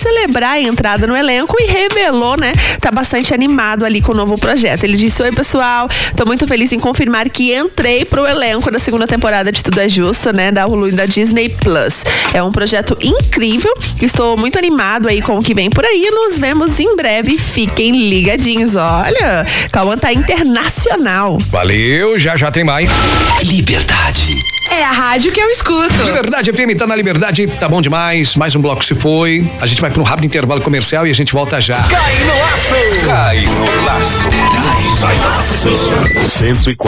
celebrar a entrada no elenco e revelou, né, tá bastante animado ali com o novo projeto. Ele disse: oi pessoal, tô muito feliz em confirmar que entrei pro elenco da segunda temporada de Tudo é Justo, né, da Hulu e da Disney Plus. É um projeto incrível, estou muito animado aí com o que vem por aí. Nos vemos em breve, fiquem ligadinhos. Olha, Cauã tá internacional. Valeu, já tem mais. Liberdade. É a rádio que eu escuto. Liberdade FM, tá na Liberdade, tá bom demais. Mais um bloco se foi. A gente vai para um rápido intervalo comercial e a gente volta já. Cai no laço. Cai no laço. Cai no laço.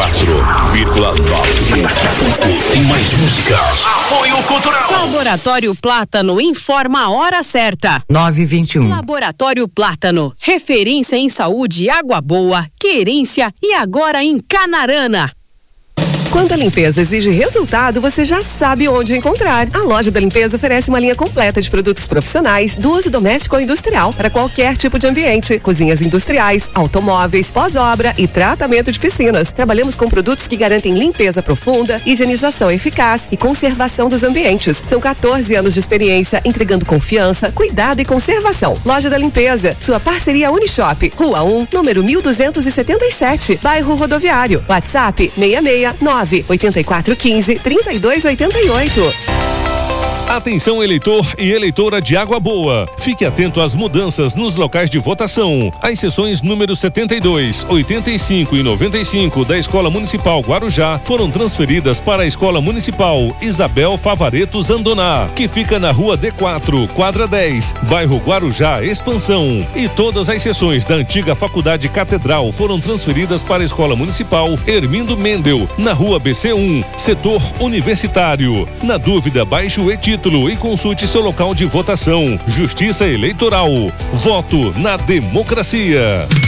104,9. Tem mais músicas. Apoio Cultural. Laboratório Plátano informa a hora certa. 9h21. Laboratório Plátano, referência em saúde, água boa, querência e agora em Canarana. Quando a limpeza exige resultado, você já sabe onde encontrar. A Loja da Limpeza oferece uma linha completa de produtos profissionais do uso doméstico ou industrial para qualquer tipo de ambiente. Cozinhas industriais, automóveis, pós-obra e tratamento de piscinas. Trabalhamos com produtos que garantem limpeza profunda, higienização eficaz e conservação dos ambientes. São 14 anos de experiência entregando confiança, cuidado e conservação. Loja da Limpeza, sua parceria Unishop, Rua 1, número 1277, bairro Rodoviário. WhatsApp 669 8415 3288. Atenção, eleitor e eleitora de Água Boa. Fique atento às mudanças nos locais de votação. As sessões número 72, 85 e 95 da Escola Municipal Guarujá foram transferidas para a Escola Municipal Isabel Favareto Zandoná, que fica na Rua D4, quadra 10, bairro Guarujá, Expansão. E todas as sessões da antiga Faculdade Catedral foram transferidas para a Escola Municipal Hermindo Mendel, na Rua BC1, setor universitário. Na dúvida, baixe o e-título e consulte seu local de votação. Justiça Eleitoral. Voto na democracia.